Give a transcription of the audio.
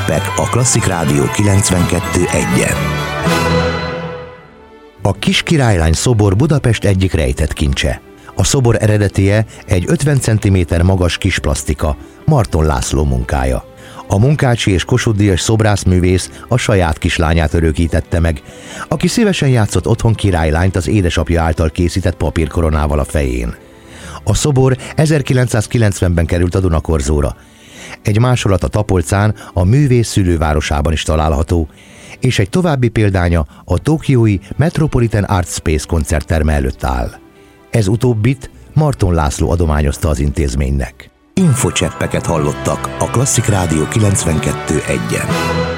Infocseppek a Klasszik Rádió 92.1-en. A Kis Királylány szobor Budapest egyik rejtett kincse. A szobor eredetie egy 50 cm magas kis plasztika, Marton László munkája. A Munkácsi és Kossuth-díjas szobrászművész a saját kislányát örökítette meg, aki szívesen játszott otthon királylányt az édesapja által készített papírkoronával a fején. A szobor 1990-ben került a Dunakorzóra. Egy másolat a Tapolcán, a művész szülővárosában is található, és egy további példánya a tokiói Metropolitan Art Space koncertterme előtt áll. Ez utóbbit Marton László adományozta az intézménynek. Infocseppeket hallottak a Klasszik Rádió 92.1-en.